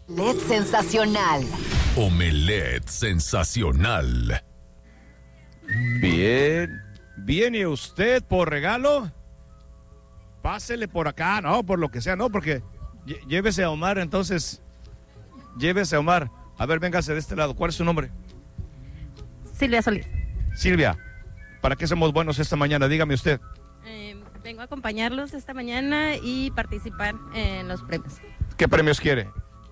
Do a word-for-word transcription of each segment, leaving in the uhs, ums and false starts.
Omelette sensacional. Omelette sensacional. Bien, ¿viene usted por regalo? Pásele por acá, no, por lo que sea, no, porque lle- llévese a Omar, entonces, llévese a Omar. A ver, véngase de este lado, ¿cuál es su nombre? Silvia Solís. Silvia, ¿para qué somos buenos esta mañana? Dígame usted. Eh, vengo a acompañarlos esta mañana y participar en los premios. ¿Qué premios quiere?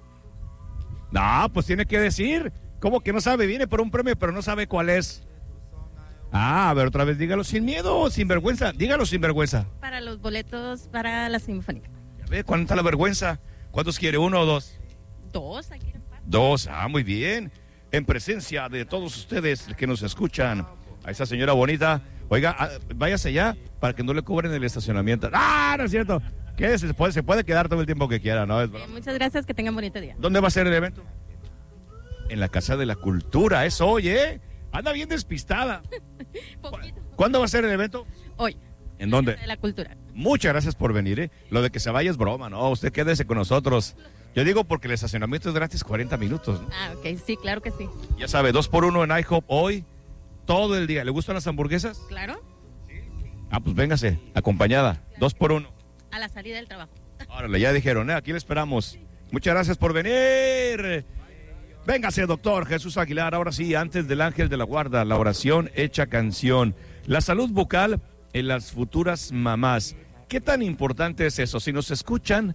No, pues tiene que decir. ¿Cómo que no sabe? Viene por un premio, pero no sabe cuál es. Ah, a ver, otra vez, dígalo sin miedo, sin vergüenza. Dígalo sin vergüenza. Para los boletos para la Sinfónica. A ver, ¿cuánta la vergüenza? ¿Cuántos quiere? ¿Uno o dos? Dos, aquí en paz. Dos, ah, muy bien. En presencia de todos ustedes que nos escuchan, a esa señora bonita, oiga, ah, váyase ya para que no le cobren el estacionamiento. ¡Ah, no es cierto! Quédese, se puede, se puede quedar todo el tiempo que quiera, ¿no? Es Eh, muchas gracias, que tengan bonito día. ¿Dónde va a ser el evento? En la Casa de la Cultura, es hoy, ¿eh? Anda bien despistada. Poquito. ¿Cuándo va a ser el evento? Hoy. ¿En dónde? De la cultura. Muchas gracias por venir, ¿eh? Lo de que se vaya es broma, ¿no? Usted quédese con nosotros. Yo digo porque el estacionamiento es gratis cuarenta minutos, ¿no? Ah, ok, sí, claro que sí. Ya sabe, dos por uno en IHOP hoy, todo el día. ¿Le gustan las hamburguesas? Claro, Ah, pues véngase, acompañada, dos por uno. a la salida del trabajo. Órale, ya dijeron, ¿eh? Aquí le esperamos. Muchas gracias por venir. Véngase, doctor Jesús Aguilar. Ahora sí, antes del ángel de la guarda, la oración hecha canción. La salud bucal en las futuras mamás. ¿Qué tan importante es eso? Si nos escuchan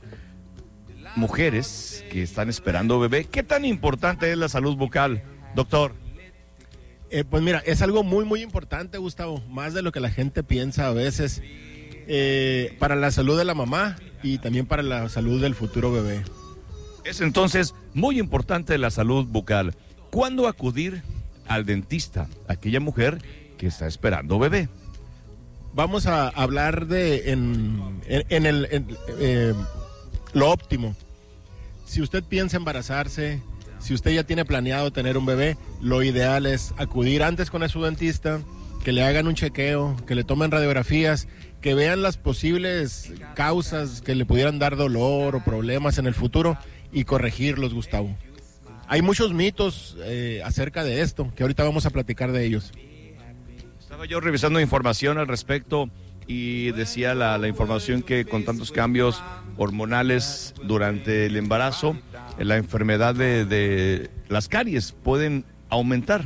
mujeres que están esperando bebé, ¿qué tan importante es la salud bucal, doctor? Eh, pues mira, es algo muy, muy importante, Gustavo, más de lo que la gente piensa a veces, eh, para la salud de la mamá y también para la salud del futuro bebé. Es entonces muy importante la salud bucal. ¿Cuándo acudir al dentista? Aquella mujer que está esperando bebé. Vamos a hablar de en, en, en el en, eh, lo óptimo. Si usted piensa embarazarse, si usted ya tiene planeado tener un bebé, lo ideal es acudir antes con su dentista, que le hagan un chequeo, que le tomen radiografías, que vean las posibles causas que le pudieran dar dolor o problemas en el futuro y corregirlos, Gustavo. Hay muchos mitos eh, acerca de esto, que ahorita vamos a platicar de ellos. Estaba yo revisando información al respecto y decía la, la información que con tantos cambios hormonales durante el embarazo, la enfermedad de, de las caries pueden aumentar.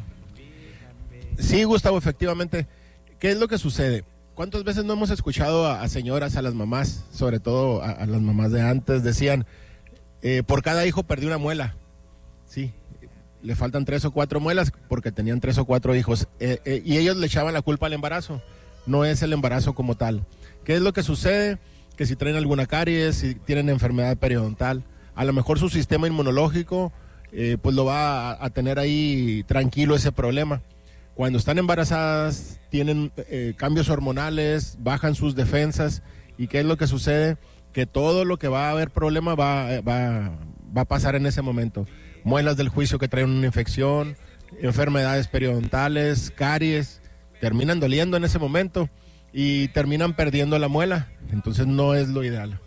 Sí, Gustavo, efectivamente. ¿Qué es lo que sucede? ¿Cuántas veces no hemos escuchado a, a señoras, a las mamás, sobre todo a, a las mamás de antes, decían, eh, por cada hijo perdí una muela? Sí, le faltan tres o cuatro muelas porque tenían tres o cuatro hijos. Eh, eh, y ellos le echaban la culpa al embarazo. No es el embarazo como tal. ¿Qué es lo que sucede? Que si traen alguna caries, si tienen enfermedad periodontal, a lo mejor su sistema inmunológico eh, pues lo va a, a tener ahí tranquilo ese problema. Cuando están embarazadas tienen eh, cambios hormonales, bajan sus defensas. ¿Y qué es lo que sucede? Que todo lo que va a haber problema va, va, va a pasar en ese momento. Muelas del juicio que traen una infección, enfermedades periodontales, caries, terminan doliendo en ese momento y terminan perdiendo la muela. Entonces no es lo ideal.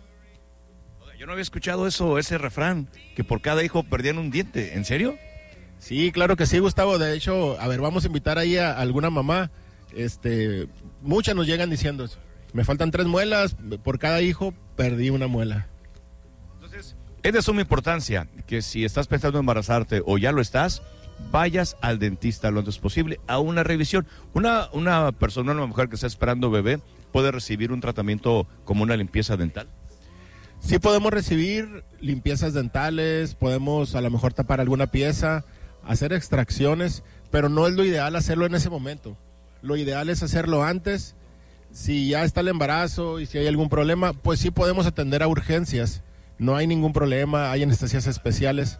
Yo no había escuchado eso, ese refrán, que por cada hijo perdían un diente. ¿En serio? Sí, claro que sí, Gustavo. De hecho, a ver, vamos a invitar ahí a alguna mamá. Este, muchas nos llegan diciendo eso. Me faltan tres muelas, por cada hijo perdí una muela. Entonces, es de suma importancia que si estás pensando en embarazarte o ya lo estás, vayas al dentista lo antes posible a una revisión. Una, una persona, una mujer que está esperando bebé, puede recibir un tratamiento como una limpieza dental. Sí podemos recibir limpiezas dentales, podemos a lo mejor tapar alguna pieza, hacer extracciones, pero no es lo ideal hacerlo en ese momento. Lo ideal es hacerlo antes. Si ya está el embarazo y si hay algún problema, pues sí podemos atender a urgencias. No hay ningún problema, hay anestesias especiales.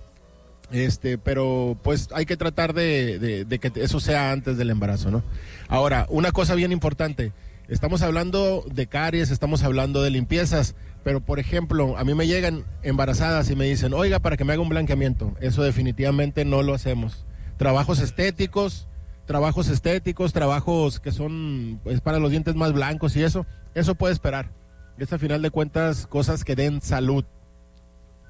Este, pero pues hay que tratar de, de, de que eso sea antes del embarazo, ¿no? Ahora, una cosa bien importante, estamos hablando de caries, estamos hablando de limpiezas, pero por ejemplo, a mí me llegan embarazadas y me dicen, oiga, para que me haga un blanqueamiento. Eso definitivamente no lo hacemos. Trabajos estéticos, trabajos estéticos, trabajos que son pues, para los dientes más blancos y eso, eso puede esperar. Es a final de cuentas cosas que den salud. Es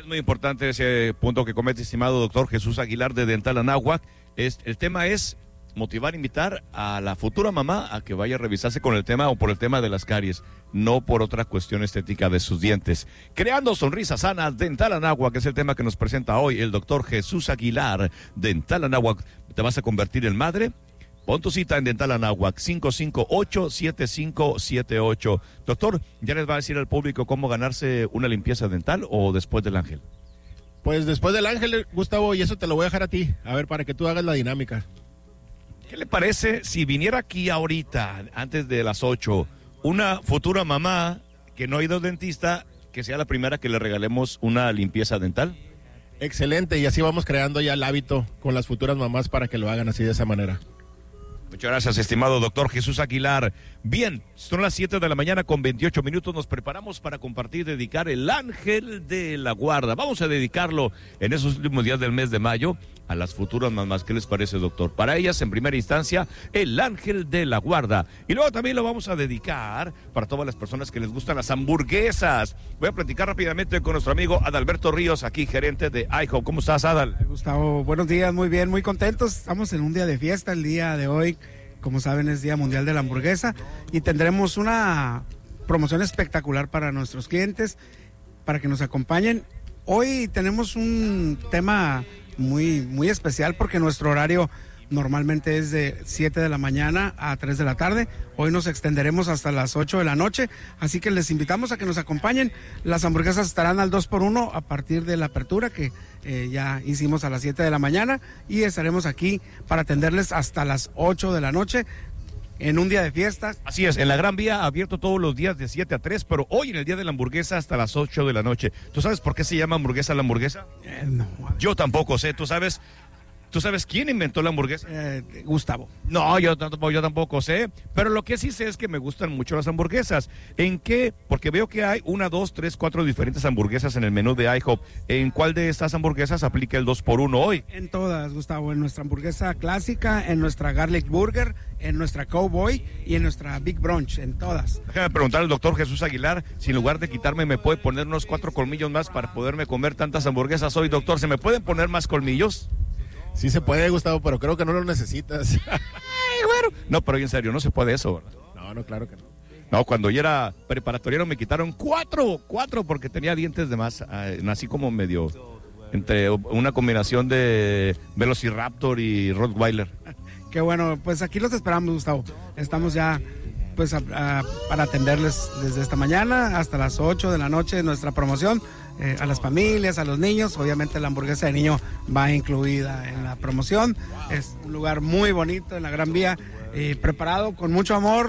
Es muy importante ese punto que comete, estimado doctor Jesús Aguilar de Dental Anáhuac. Es, el tema es motivar, invitar a la futura mamá a que vaya a revisarse con el tema o por el tema de las caries, no por otra cuestión estética de sus dientes. Creando sonrisas sanas, Dental Anáhuac, que es el tema que nos presenta hoy el doctor Jesús Aguilar. Dental Anáhuac, ¿te vas a convertir en madre? Pon tu cita en Dental Anáhuac, cinco cinco ocho, siete cinco siete ocho. Doctor, ¿ya les va a decir al público cómo ganarse una limpieza dental o después del ángel? Pues después del ángel, Gustavo, y eso te lo voy a dejar a ti, a ver, para que tú hagas la dinámica. ¿Qué le parece si viniera aquí ahorita, antes de las ocho, una futura mamá que no ha ido al dentista, que sea la primera que le regalemos una limpieza dental? Excelente, y así vamos creando ya el hábito con las futuras mamás para que lo hagan así de esa manera. Muchas gracias, estimado doctor Jesús Aguilar. Bien, son las siete de la mañana con veintiocho minutos. Nos preparamos para compartir, dedicar el ángel de la guarda. Vamos a dedicarlo en esos últimos días del mes de mayo a las futuras mamás. ¿Qué les parece, doctor? Para ellas, en primera instancia, el ángel de la guarda. Y luego también lo vamos a dedicar para todas las personas que les gustan las hamburguesas. Voy a platicar rápidamente con nuestro amigo Adalberto Ríos, aquí gerente de IHOP. ¿Cómo estás, Adal? Gustavo, buenos días, muy bien, muy contentos. Estamos en un día de fiesta el día de hoy. Como saben, es Día Mundial de la Hamburguesa y tendremos una promoción espectacular para nuestros clientes, para que nos acompañen. Hoy tenemos un tema muy, muy especial porque nuestro horario normalmente es de siete de la mañana a tres de la tarde. Hoy nos extenderemos hasta las ocho de la noche, así que les invitamos a que nos acompañen. Las hamburguesas estarán al dos por uno a partir de la apertura que eh, ya hicimos a las siete de la mañana y estaremos aquí para atenderles hasta las ocho de la noche. En un día de fiesta. Así es, en la Gran Vía, abierto todos los días de siete a tres, pero hoy en el día de la hamburguesa hasta las ocho de la noche. ¿Tú sabes por qué se llama hamburguesa la hamburguesa? Eh, no. Yo tampoco sé, ¿tú sabes? ¿Tú sabes quién inventó la hamburguesa? Eh, Gustavo. No, yo tampoco, yo tampoco sé, pero lo que sí sé es que me gustan mucho las hamburguesas. ¿En qué? Porque veo que hay una, dos, tres, cuatro diferentes hamburguesas en el menú de IHOP. ¿En cuál de estas hamburguesas aplica el dos por uno hoy? En todas, Gustavo, en nuestra hamburguesa clásica, en nuestra garlic burger, en nuestra cowboy y en nuestra big brunch, en todas. Déjame preguntar al doctor Jesús Aguilar si en lugar de quitarme me puede poner unos cuatro colmillos más para poderme comer tantas hamburguesas hoy. Doctor, ¿se me pueden poner más colmillos? Sí se puede, Gustavo, pero creo que no lo necesitas. Ay, bueno. No, pero en serio, no se puede eso, ¿verdad? No, no, claro que no. No, cuando yo era preparatoriano me quitaron cuatro, cuatro porque tenía dientes de más. Eh, nací como medio, entre una combinación de Velociraptor y Rottweiler. Qué bueno, pues aquí los esperamos, Gustavo. Estamos ya pues a, a, para atenderles desde esta mañana hasta las ocho de la noche de nuestra promoción. Eh, a las familias, a los niños, obviamente la hamburguesa de niño va incluida en la promoción. Es un lugar muy bonito en la Gran Vía, eh, preparado con mucho amor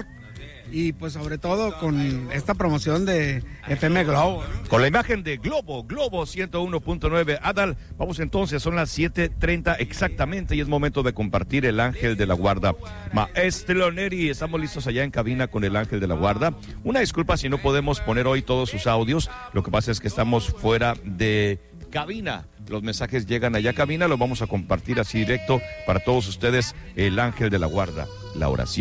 y pues sobre todo con esta promoción de F M Globo, ¿no? Con la imagen de Globo, Globo ciento uno punto nueve. Adal, vamos entonces, son las siete treinta exactamente y es momento de compartir el ángel de la guarda. Maestro Neri, estamos listos allá en cabina con el ángel de la guarda. Una disculpa si no podemos poner hoy todos sus audios, lo que pasa es que estamos fuera de cabina. Los mensajes llegan allá a cabina, los vamos a compartir así directo para todos ustedes, el ángel de la guarda, la oración.